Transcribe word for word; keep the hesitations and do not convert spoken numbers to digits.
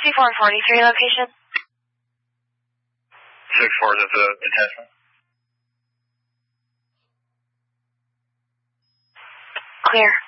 sixty-four and forty-three location. sixty-four is at the detachment. Clear.